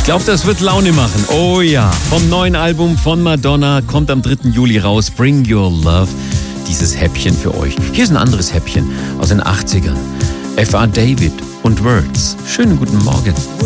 Ich glaube, das wird Laune machen. Oh ja. Vom neuen Album von Madonna kommt am 3. Juli raus. Bring Your Love. Dieses Häppchen für euch. Hier ist ein anderes Häppchen aus den 80ern. F.R. David und Words. Schönen guten Morgen.